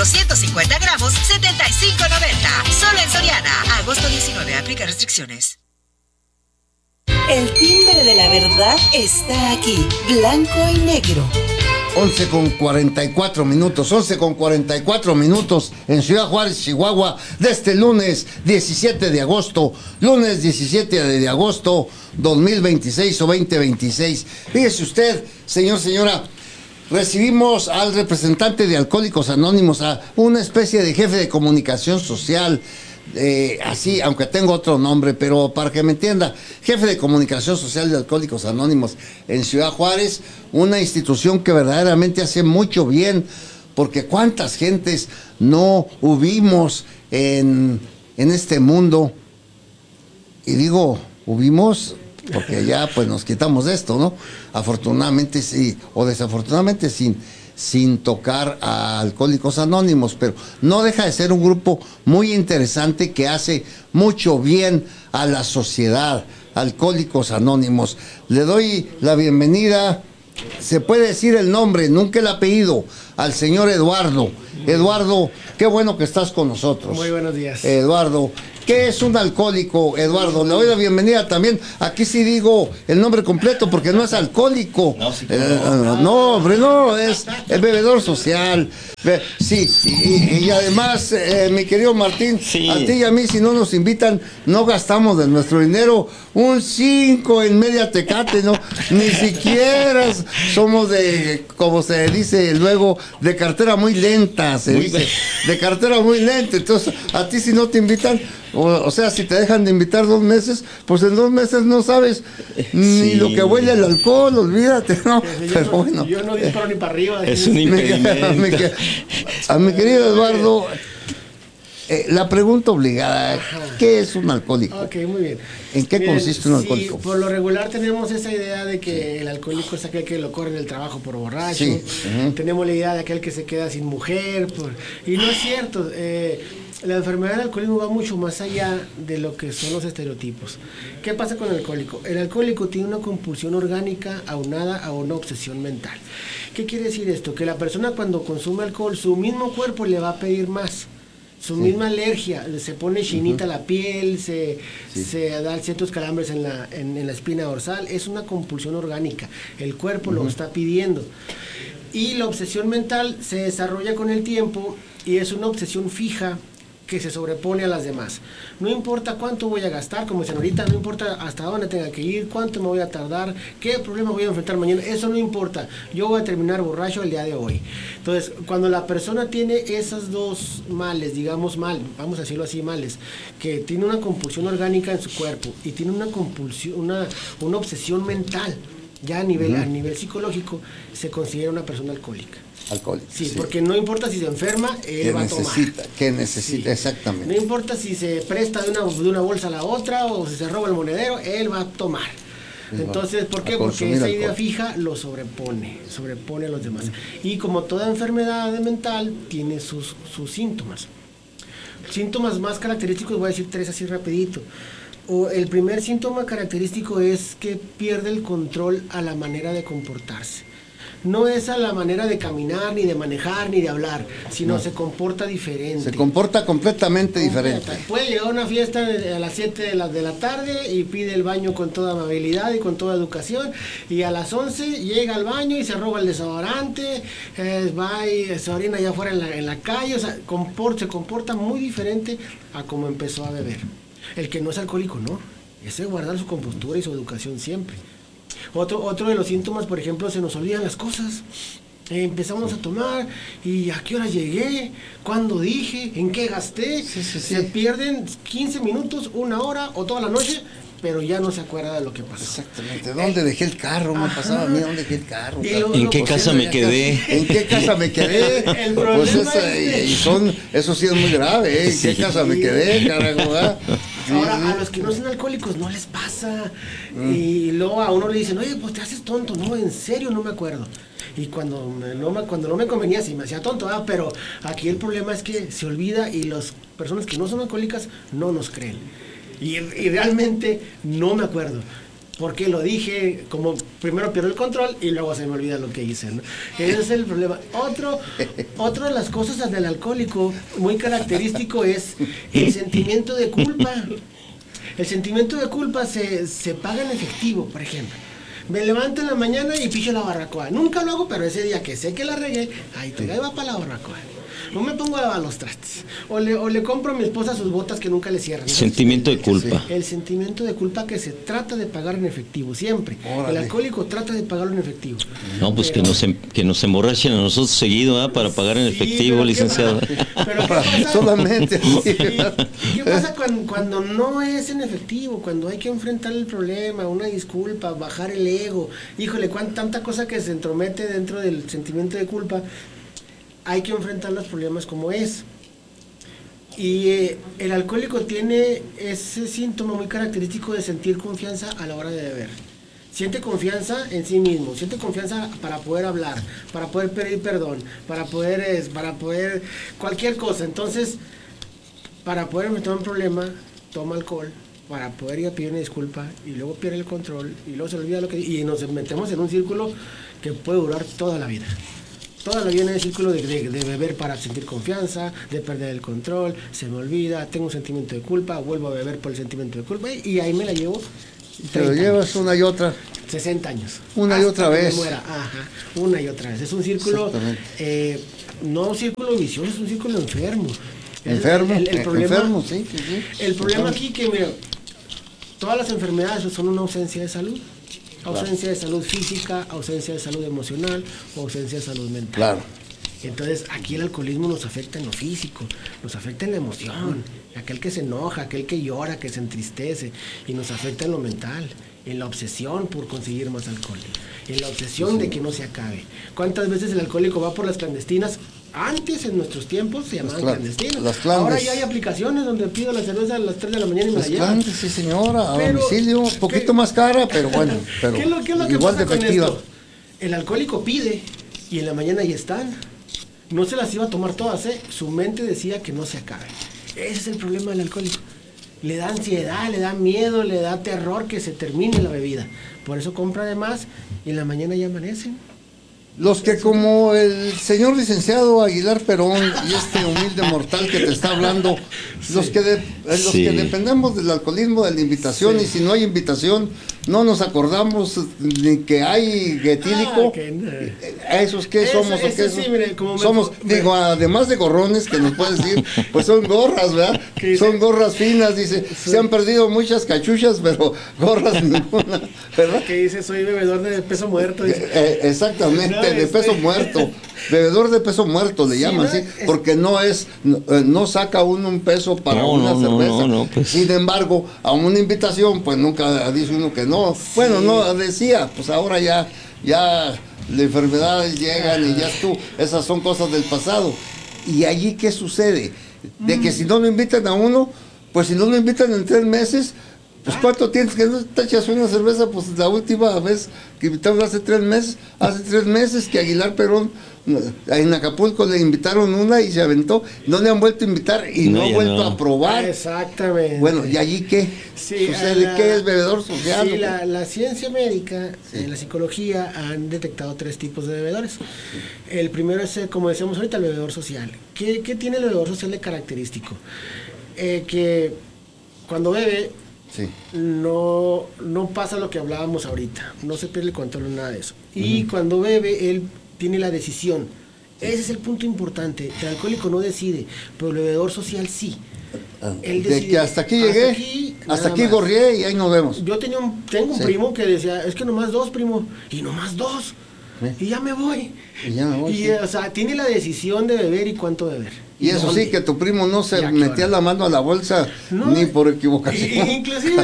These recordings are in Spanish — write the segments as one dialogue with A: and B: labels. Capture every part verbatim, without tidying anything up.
A: doscientos cincuenta gramos, setenta y cinco noventa. Solo en Soriana. Agosto diecinueve. Aplica restricciones.
B: El timbre de la verdad está aquí, blanco y negro.
C: once con cuarenta y cuatro minutos, once con cuarenta y cuatro minutos en Ciudad Juárez, Chihuahua, de este lunes diecisiete de agosto, lunes diecisiete de agosto dos mil veintiséis o veinte veintiséis. Fíjese usted, señor, señora, recibimos al representante de Alcohólicos Anónimos, a una especie de jefe de comunicación social, Eh, así, aunque tengo otro nombre, pero para que me entienda, jefe de comunicación social de Alcohólicos Anónimos en Ciudad Juárez, una institución que verdaderamente hace mucho bien, porque cuántas gentes no hubimos en, en este mundo, y digo, hubimos porque ya pues nos quitamos de esto, ¿no? Afortunadamente sí, o desafortunadamente sin sin tocar a Alcohólicos Anónimos, pero no deja de ser un grupo muy interesante que hace mucho bien a la sociedad. Alcohólicos Anónimos. Le doy la bienvenida, se puede decir el nombre, nunca el apellido, al señor Eduardo. Eduardo, qué bueno que estás con nosotros.
D: Muy buenos días.
C: Eduardo, ¿qué es un alcohólico, Eduardo? Le doy la bienvenida también. Aquí sí digo el nombre completo porque no es alcohólico. No, sí, eh, no. no, hombre, no, es el bebedor social. Sí, y, y además, eh, mi querido Martín, sí. A ti y a mí, si no nos invitan, no gastamos de nuestro dinero un cinco en media Tecate, ¿no? Ni siquiera somos de, como se dice luego, de cartera muy lenta, se muy dice. Bien. De cartera muy lenta. Entonces, a ti si no te invitan, O, o sea, si te dejan de invitar dos meses, pues en dos meses no sabes ni sí. lo que huele al alcohol, olvídate, ¿no?
D: Yo
C: Pero
D: no,
C: bueno.
D: Yo no disparo eh, ni para arriba.
E: Es un impedimento.
C: A mi, a mi querido Eduardo, eh, la pregunta obligada, ¿qué es un alcohólico?
D: Ok, muy bien.
C: ¿En qué
D: Miren,
C: consiste un alcohólico?
D: Sí, por lo regular tenemos esa idea de que el alcohólico es aquel que lo corre en el trabajo por borracho. Sí. Uh-huh. Tenemos la idea de aquel que se queda sin mujer. Por... Y no es cierto. Eh, La enfermedad del alcoholismo va mucho más allá de lo que son los estereotipos. ¿Qué pasa con el alcohólico? El alcohólico tiene una compulsión orgánica aunada a una obsesión mental. ¿Qué quiere decir esto? Que la persona cuando consume alcohol, su mismo cuerpo le va a pedir más. Su sí. misma alergia, se pone chinita uh-huh. la piel, se, sí. se da ciertos calambres en la, en, en la espina dorsal. Es una compulsión orgánica. El cuerpo uh-huh. lo está pidiendo. Y la obsesión mental se desarrolla con el tiempo y es una obsesión fija que se sobrepone a las demás. No importa cuánto voy a gastar, como dicen ahorita, no importa hasta dónde tenga que ir, cuánto me voy a tardar, qué problema voy a enfrentar mañana, eso no importa. Yo voy a terminar borracho el día de hoy. Entonces, cuando la persona tiene esos dos males, digamos mal, vamos a decirlo así, males, que tiene una compulsión orgánica en su cuerpo y tiene una compulsión, una, una obsesión mental, ya a nivel, uh-huh. a nivel psicológico, se considera una persona alcohólica.
C: Alcohólico.
D: Sí, sí, porque no importa si se enferma, él va a tomar.
C: Que necesita, sí. exactamente.
D: No importa si se presta de una, de una bolsa a la otra o si se roba el monedero, él va a tomar. Entonces, ¿por qué? Porque esa idea alcohol. fija lo sobrepone, sobrepone a los demás. Y como toda enfermedad mental, tiene sus, sus síntomas. Síntomas más característicos, voy a decir tres así rapidito. O el primer síntoma característico es que pierde el control a la manera de comportarse. No es a la manera de caminar, ni de manejar, ni de hablar, sino no. se comporta diferente.
C: Se comporta completamente Completa. diferente.
D: Puede llegar a una fiesta a las siete de la, de la tarde y pide el baño con toda amabilidad y con toda educación, y a las once llega al baño y se roba el desodorante, eh, va y se orina allá afuera en la, en la calle, o sea, comport, se comporta muy diferente a como empezó a beber. El que no es alcohólico, no. Es de guardar su compostura y su educación siempre. Otro, otro de los síntomas, por ejemplo, se nos olvidan las cosas. Eh, empezamos a tomar y a qué hora llegué, cuándo dije, en qué gasté. Sí, sí, sí. Se pierden quince minutos, una hora o toda la noche, pero ya no se acuerda de lo que pasó.
C: Exactamente. ¿Dónde eh, dejé el carro? Me pasaba a mí, ¿dónde dejé el carro?
E: Lo, ¿En qué casa me quedé?
C: ¿En qué casa me quedé?
D: El problema
C: pues esa,
D: es...
C: y son, eso sí es muy grave, ¿eh? ¿En sí. qué casa me quedé, carajo? ¿eh?
D: Ahora, a los que no son alcohólicos no les pasa. Mm. Y luego a uno le dicen, oye, pues te haces tonto. No, en serio, no me acuerdo. Y cuando no me, cuando no me convenía, sí me hacía tonto, ¿ah? Pero aquí el problema es que se olvida y las personas que no son alcohólicas no nos creen. Y, y realmente no me acuerdo. ¿Por qué lo dije? Como primero pierdo el control y luego se me olvida lo que hice, ¿no? Ese es el problema. Otro, otra de las cosas del alcohólico muy característico es el sentimiento de culpa. El sentimiento de culpa se, se paga en efectivo, por ejemplo. Me levanto en la mañana y picho la barbacoa. Nunca lo hago, pero ese día que sé que la regué, ahí te ahí va para la barbacoa. No me pongo a lavar los trastes. O le, o le compro a mi esposa sus botas que nunca le cierran.
E: Sentimiento de culpa.
D: El sentimiento de culpa que se trata de pagar en efectivo, siempre. Órale. El alcohólico trata de pagarlo en efectivo.
E: No, pues pero, que, nos em, que nos emborrachen a nosotros seguido, ¿eh? Para pagar en sí, efectivo, licenciado.
D: ¿Qué pero ¿qué pasa?
C: Solamente.
D: Sí, ¿qué pasa cuando, cuando no es en efectivo? Cuando hay que enfrentar el problema, una disculpa, bajar el ego. Híjole, cuánta tanta cosa que se entromete dentro del sentimiento de culpa. Hay que enfrentar los problemas como es. Y eh, el alcohólico tiene ese síntoma muy característico de sentir confianza a la hora de beber. Siente confianza en sí mismo, siente confianza para poder hablar, para poder pedir perdón, para poder, eh, para poder cualquier cosa. Entonces, para poder enfrentar un problema, toma alcohol, para poder ir a pedir una disculpa, y luego pierde el control, y luego se olvida lo que... Y nos metemos en un círculo que puede durar toda la vida. Toda la vida en el círculo de, de, de beber para sentir confianza, de perder el control, se me olvida, tengo un sentimiento de culpa, vuelvo a beber por el sentimiento de culpa, y, y ahí me la llevo.
C: Te lo llevas años. Una y otra.
D: sesenta años.
C: Una y otra vez.
D: Que me muera. Ajá, una y otra vez. Es un círculo, eh, no un círculo vicioso, es un círculo enfermo.
C: Enfermo,
D: el, el, el problema,
C: enfermo, sí, sí, sí.
D: El problema aquí que, mira, todas las enfermedades son una ausencia de salud. Ausencia de salud física, ausencia de salud emocional, o ausencia de salud mental.
C: Claro.
D: Entonces, aquí el alcoholismo nos afecta en lo físico, nos afecta en la emoción, aquel que se enoja, aquel que llora, que se entristece, y nos afecta en lo mental, en la obsesión por conseguir más alcohol, en la obsesión sí, de que no se acabe. ¿Cuántas veces el alcohólico va por las clandestinas? Antes, en nuestros tiempos, se llamaban clandestinas. Las Ahora ya hay aplicaciones donde pido la cerveza a las tres de la mañana y me la llevan.
C: Clandes, sí señora, a pero, domicilio, un poquito ¿qué? más cara, pero bueno, pero
D: ¿Qué es lo, qué es lo que
C: igual
D: pasa
C: de efectiva.
D: Con esto? El alcohólico pide y en la mañana ya están. No se las iba a tomar todas, ¿eh? Su mente decía que no se acabe. Ese es el problema del alcohólico. Le da ansiedad, le da miedo, le da terror que se termine la bebida. Por eso compra de más y en la mañana ya amanecen.
C: Los que como el señor licenciado Aguilar Perón y este humilde mortal que te está hablando, sí. los, que de, los sí. que dependemos del alcoholismo, de la invitación, sí. y si no hay invitación, no nos acordamos ni que hay etílico. Ah, que no. ¿Esos qué somos? Eso, o qué
D: sí, mire, como
C: somos? Me... Digo, además de gorrones, que nos puedes decir, pues son gorras, ¿verdad? Son gorras finas, dice, sí. se han perdido muchas cachuchas, pero gorras ninguna, ¿verdad?
D: Que dice, soy bebedor de peso muerto. Dice.
C: Eh, exactamente. No, de peso muerto, bebedor de peso muerto le llaman así, sí, ¿no? porque no es, no, no saca uno un peso para no, una no, cerveza, no, no, pues. Sin embargo, a una invitación, pues nunca dice uno que no, sí. bueno, no decía, pues ahora ya, ya las enfermedades llegan y ya tú, esas son cosas del pasado. Y allí, ¿qué sucede? De que si no lo invitan a uno, pues si no lo invitan en tres meses, pues ¿cuánto tienes que no te echas una cerveza? Pues la última vez que invitaron hace tres meses, hace tres meses que Aguilar Perón en Acapulco le invitaron una y se aventó, no le han vuelto a invitar y no, no ha vuelto no. a probar.
D: Exactamente.
C: Bueno, ¿y allí qué?
D: Sí,
C: sucede?
D: La,
C: ¿Qué es bebedor social?
D: Sí, la, la ciencia médica, sí. en la psicología han detectado tres tipos de bebedores. Sí. El primero es, como decíamos ahorita, el bebedor social. ¿Qué, qué tiene el bebedor social de característico? Eh, que cuando bebe Sí. No, no pasa lo que hablábamos ahorita, no se pierde el control en nada de eso. Y uh-huh. cuando bebe, él tiene la decisión. Ese es el punto importante. El alcohólico no decide, pero el bebedor social sí.
C: Él decide, de que hasta aquí llegué, hasta aquí, hasta aquí gorrié y ahí nos vemos.
D: Yo tenía un, tengo un sí. primo que decía, es que nomás dos, primo, y nomás dos, ¿sí? y ya me voy.
C: Y ya me voy.
D: Y,
C: sí.
D: o sea, tiene la decisión de beber y cuánto beber.
C: Y eso sí, que tu primo no se metía la mano a la bolsa no, ni por equivocación.
D: Inclusive,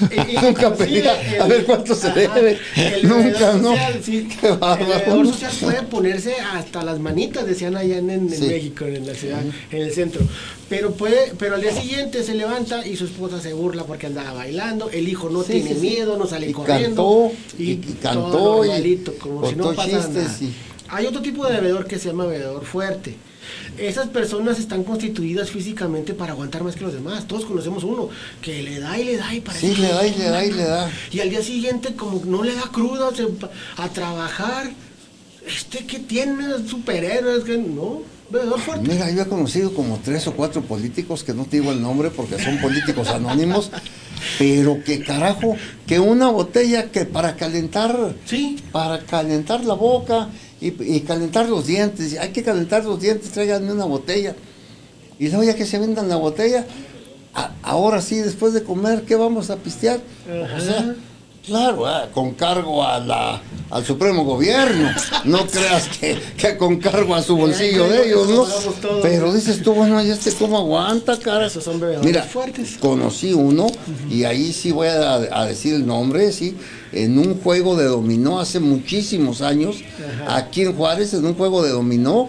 C: nunca pedía a ver cuánto se debe. Nunca, ¿no?
D: Social, sí, el bebedor social puede ponerse hasta las manitas, decían allá en, en sí. México, en la ciudad, uh-huh. en el centro. Pero puede, pero al día siguiente se levanta y su esposa se burla porque andaba bailando. El hijo no sí, tiene sí, miedo, no sale
C: y
D: corriendo.
C: Cantó, y, y cantó,
D: normalito, como si no pasara nada.
C: Sí.
D: Hay otro tipo de bebedor que se llama bebedor fuerte. Esas personas están constituidas físicamente para aguantar más que los demás. Todos conocemos uno que le da y le da y parece
C: Sí, le da y le da y le da.
D: Y al día siguiente como no le da cruda se, a trabajar. Este que tiene superhéroes, que no, bebedor fuerte.
C: Mira, yo he conocido como tres o cuatro políticos, que no te digo el nombre porque son políticos anónimos, pero que carajo, que una botella que para calentar,
D: Sí.
C: para calentar la boca y, y calentar los dientes, hay que calentar los dientes, tráiganme una botella. Y luego ya que se vendan la botella, a, ahora sí, después de comer, ¿qué vamos a pistear?
D: Ajá.
C: O sea, claro, ah, con cargo a la, al Supremo Gobierno. No creas que, que con cargo a su bolsillo de ellos, ¿no? Pero dices tú, bueno, ¿y este cómo aguanta, cara?
D: Esos son bebedores
C: Mira,
D: fuertes.
C: conocí uno, uh-huh. y ahí sí voy a, a decir el nombre, sí, en un juego de dominó hace muchísimos años, Ajá. aquí en Juárez, en un juego de dominó,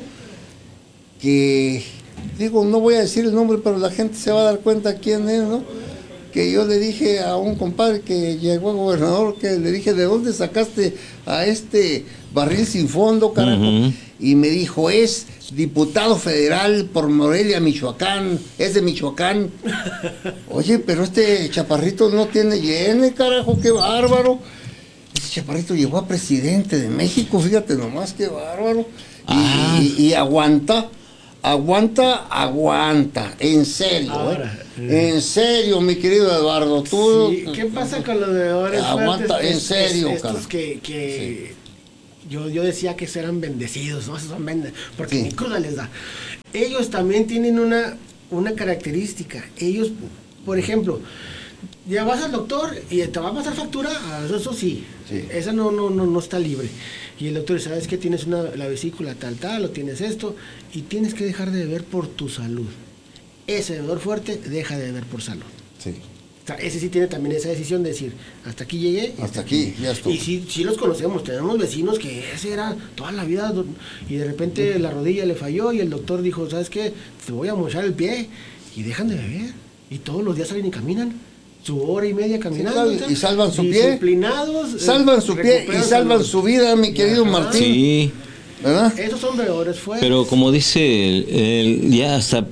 C: que, digo, no voy a decir el nombre, pero la gente se va a dar cuenta quién es, ¿no? Que yo le dije a un compadre que llegó a gobernador, que le dije, ¿de dónde sacaste a este barril sin fondo, carajo? Uh-huh. Y me dijo, es diputado federal por Morelia, Michoacán, es de Michoacán. Oye, pero este chaparrito no tiene llene, carajo, qué bárbaro. Ese chaparrito llegó a presidente de México, fíjate nomás, qué bárbaro. Ah. Y, y, y aguanta. Aguanta, aguanta, en serio, Ahora, ¿eh? En serio, mi querido Eduardo, tú...
D: Sí, ¿qué pasa con los bebedores
C: aguanta,
D: fuertes?
C: en serio,
D: es, estos
C: cara.
D: que, que sí. yo, yo decía que eran bendecidos, ¿no? Son bendecidos, porque
C: Sí.
D: ni cruda les da. Ellos también tienen una, una característica. Ellos, por ejemplo, ya vas al doctor y te va a pasar factura, eso, eso sí, sí. Esa no, no, no, no está libre. Y el doctor, ¿sabes qué? Tienes una, la vesícula tal, tal, o tienes esto, y tienes que dejar de beber por tu salud. Ese bebedor fuerte deja de beber por salud.
C: Sí.
D: O sea, ese sí tiene también esa decisión de decir, hasta aquí llegué.
C: Hasta, hasta aquí, ya estuvo.
D: Y sí, sí los conocemos, tenemos vecinos que ese era toda la vida, y de repente la rodilla le falló, y el doctor dijo, ¿sabes qué? Te voy a mochar el pie, y dejan de beber. Y todos los días salen y caminan. Su hora y media caminando.
C: Sí, claro, y salvan su pie.
D: Disciplinados.
C: Salvan
D: eh,
C: su pie y salvan salud. Su vida, mi querido Ajá. Martín.
E: Sí.
C: ¿Verdad?
D: Esos son bebedores fuertes.
E: Pero como dice, el, el, ya hasta,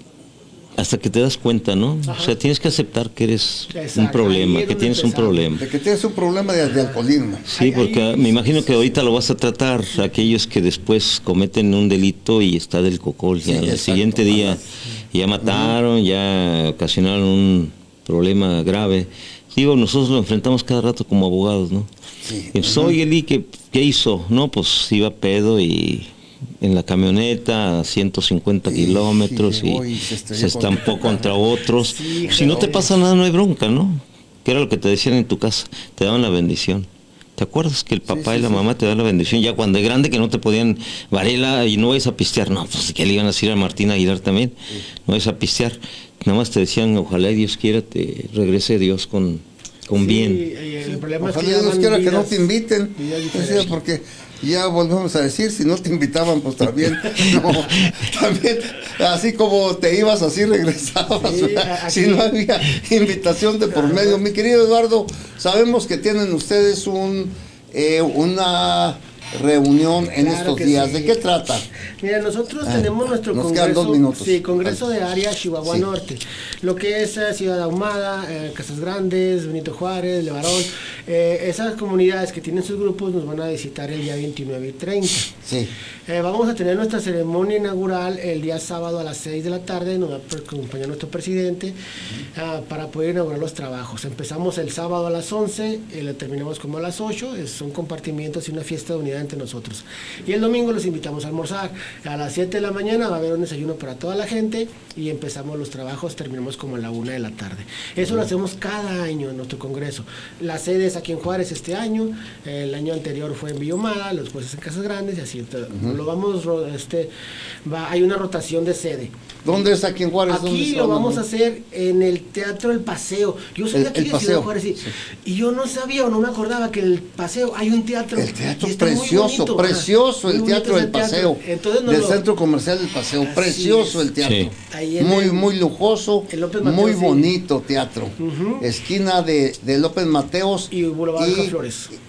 E: hasta que te das cuenta, ¿no? Ajá. O sea, tienes que aceptar que eres Exacto. un problema, que tienes empezamos. un problema.
C: De que tienes un problema de, de alcoholismo.
E: Sí, porque ahí, me imagino que ahorita lo vas a tratar aquellos que después cometen un delito y está del cocol. Sí, al siguiente día Ajá. ya mataron, Ajá. ya ocasionaron un problema grave. Digo, nosotros lo enfrentamos cada rato como abogados, ¿no? Sí. Entonces, oye, Eli, ¿qué, ¿qué hizo? No, pues iba pedo y en la camioneta a ciento cincuenta sí, kilómetros sí, y se, se estampó contra otros. Sí, si no te pasa nada, no hay bronca, ¿no? Que era lo que te decían en tu casa, te daban la bendición. ¿Te acuerdas que el papá sí, sí, y la sí. mamá te dan la bendición? Ya cuando es grande que no te podían, Varela, y no vayas a pistear. No, pues que le iban a decir a Martín Aguilar también, sí. no vayas a pistear. Nada más te decían, ojalá Dios quiera te regrese Dios con, con sí, bien.
D: Y el problema
C: ojalá
D: es que
C: Dios quiera vidas, que no te inviten.
D: O
C: sea, porque ya volvemos a decir, si no te invitaban, pues también, no, también, así como te ibas, así regresabas. Sí, si no había invitación de por medio. Mi querido Eduardo, sabemos que tienen ustedes un eh, una reunión en claro estos días. Sí. ¿De qué trata?
D: Mira, nosotros ah, tenemos nuestro
C: nos
D: congreso,
C: dos minutos.
D: Sí, congreso de área Chihuahua sí. Norte, lo que es eh, Ciudad Ahumada, eh, Casas Grandes, Benito Juárez, Levarón, eh, esas comunidades que tienen sus grupos nos van a visitar el día veintinueve y treinta.
C: Sí.
D: Eh, vamos a tener nuestra ceremonia inaugural el día sábado a las seis de la tarde, nos va a acompañar nuestro presidente uh, para poder inaugurar los trabajos. Empezamos el sábado a las once, y lo terminamos como a las ocho, es, son compartimientos y una fiesta de unidad entre nosotros. Y el domingo los invitamos a almorzar. A las siete de la mañana va a haber un desayuno para toda la gente y empezamos los trabajos, terminamos como a la una de la tarde. Eso uh-huh. lo hacemos cada año en nuestro congreso. La sede es aquí en Juárez este año, el año anterior fue en Villomada, los jueces en Casas Grandes y así. Uh-huh. Lo vamos, este, va, hay una rotación de sede.
C: ¿Dónde es aquí en Juárez?
D: Aquí lo vamos a hacer en el Teatro El Paseo. Yo soy de aquí de Ciudad Juárez, sí. Sí. Y yo no sabía o no me acordaba que en el Paseo hay un teatro.
C: El teatro precioso, bonito, precioso, el Teatro del Paseo.
D: Entonces no
C: del
D: lo...
C: Centro Comercial del Paseo, así precioso es. El teatro. Sí. Muy, el, muy lujoso, muy bonito sí. teatro. Uh-huh. Esquina de, de López Mateos
D: y Boulevard y, Flores.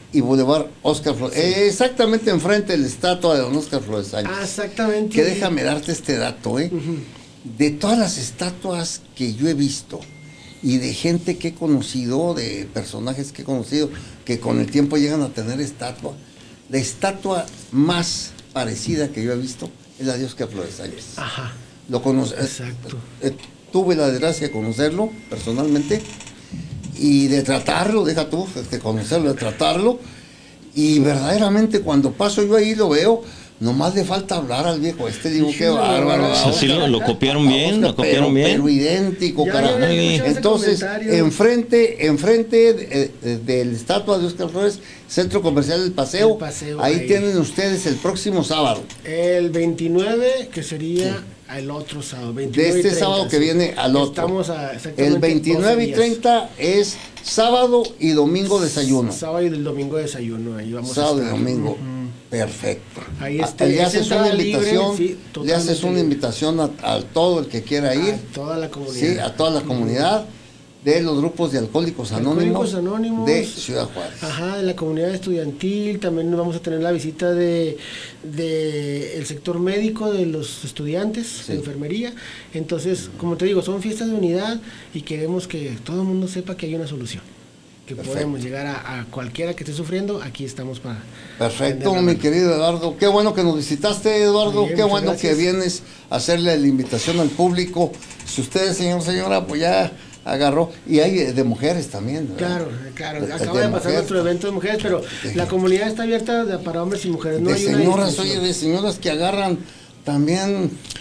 C: y Boulevard Óscar Flores. Sí. Eh, exactamente enfrente de la estatua de don Óscar Flores Sánchez.
D: Ah, exactamente.
C: Que déjame darte este dato, ¿eh? Uh-huh. De todas las estatuas que yo he visto y de gente que he conocido, de personajes que he conocido, que con el tiempo llegan a tener estatua, la estatua más parecida que yo he visto es la de Óscar Flores Sánchez.
D: Ajá.
C: Lo conocí.
D: Exacto.
C: Eh, eh, tuve la desgracia de conocerlo personalmente y de tratarlo, deja tú, de conocerlo, de tratarlo, y verdaderamente cuando paso yo ahí lo veo, nomás le falta hablar al viejo este, digo, qué bárbaro.
E: O sea, sí, lo, lo copiaron bien, lo copiaron
C: pero,
E: bien.
C: Pero idéntico,
D: ya,
C: carajo.
D: Ya, ya
C: Entonces, enfrente, enfrente de, de, de la estatua de Óscar Flores, Centro Comercial del Paseo,
D: el paseo
C: ahí,
D: ahí
C: tienen ustedes el próximo sábado.
D: El veintinueve, que sería... Sí. El otro sábado, veintinueve
C: de este
D: treinta,
C: sábado que sí. Viene al otro.
D: Estamos a
C: el veintinueve y treinta es sábado y domingo desayuno.
D: Sábado y el domingo desayuno, ahí vamos
C: sábado
D: a estar.
C: y domingo,
D: uh-huh.
C: Perfecto.
D: Ahí está,
C: le haces una invitación,
D: libre, sí,
C: le haces una invitación a, a todo el que quiera ir.
D: A toda la comunidad.
C: Sí, a toda la comunidad. De los grupos de Alcohólicos Anónimos,
D: Alcohólicos Anónimos
C: de Ciudad Juárez.
D: Ajá, de la comunidad estudiantil, también vamos a tener la visita de, de el sector médico de los estudiantes sí. de enfermería. Entonces, como te digo, son fiestas de unidad y queremos que todo el mundo sepa que hay una solución. Que Perfecto. Podemos llegar a, a cualquiera que esté sufriendo, aquí estamos para...
C: Perfecto, mi querido Eduardo. Qué bueno que nos visitaste, Eduardo. Bien, qué bueno gracias. Que vienes a hacerle la invitación al público. Si ustedes, señor, señora, pues ya... agarró, y hay de mujeres también, ¿verdad?
D: Claro, claro, acaba de, de pasar mujer, nuestro evento de mujeres, pero de, la comunidad está abierta para hombres y mujeres, no
C: de
D: hay
C: señoras,
D: una
C: oye, de señoras que agarran también